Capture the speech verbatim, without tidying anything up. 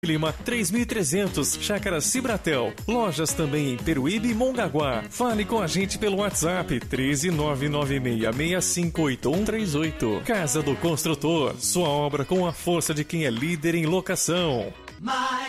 Lima três mil e trezentos, Chácara Cibratel. Lojas também em Peruíbe e Mongaguá. Fale com a gente pelo WhatsApp treze nove nove seis seis cinco oito um três oito. Casa do Construtor, sua obra com a força de quem é líder em locação.